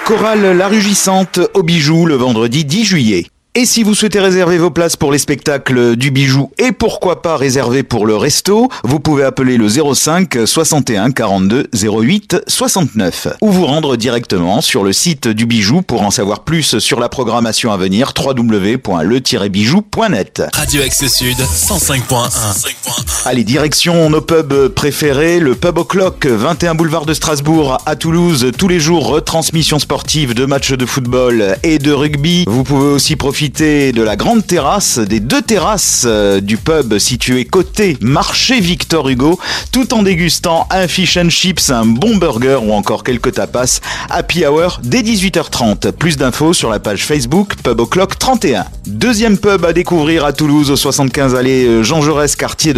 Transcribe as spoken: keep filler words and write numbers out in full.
Chorale La Rugissante au Bijou le vendredi dix juillet. Et si vous souhaitez réserver vos places pour les spectacles du Bijou et pourquoi pas réserver pour le resto, vous pouvez appeler le zéro cinq soixante et un quarante-deux zéro huit soixante-neuf ou vous rendre directement sur le site du Bijou pour en savoir plus sur la programmation à venir w w w point le tiret bijou point net. Radio Axe Sud cent cinq point un. Allez, direction nos pubs préférés, le Pub O'Clock, vingt et un boulevard de Strasbourg à Toulouse, tous les jours retransmission sportive de matchs de football et de rugby. Vous pouvez aussi profiter de la grande terrasse, des deux terrasses euh, du pub situé côté marché Victor Hugo, tout en dégustant un fish and chips, un bon burger ou encore quelques tapas. Happy hour dès dix-huit heures trente. Plus d'infos sur la page Facebook Pub O'Clock trente et un. Deuxième pub à découvrir à Toulouse, au soixante-quinze allée Jean Jaurès, quartier de